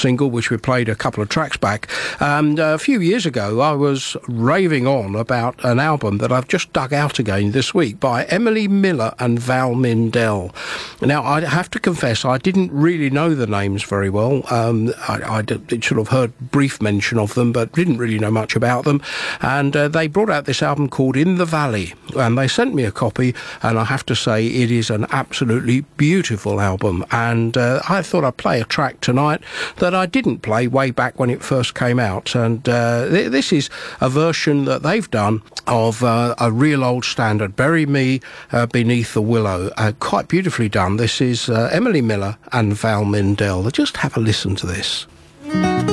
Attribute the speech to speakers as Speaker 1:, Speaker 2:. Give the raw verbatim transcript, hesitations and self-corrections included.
Speaker 1: single, which we played a couple of tracks back. And uh, a few years ago, I was raving on about an album that I've just dug out again this week by Emily Miller and Val Mindell. Now, I have to confess, I didn't really know the names very well. Um, I, I did, sort of heard brief mention of them, but didn't really know much about them. And uh, they brought out this album called In the Valley, and they sent me a copy, and I have to say it is an absolutely beautiful album. And uh, I thought I'd play a track tonight that I didn't play way back when it first came out. And uh, th- this is a version that they've done of uh, a real old standard, Bury Me uh, Beneath the Willow. Uh, quite beautifully done. This is uh, Emily Miller and Val Mindell. Just have a listen to this.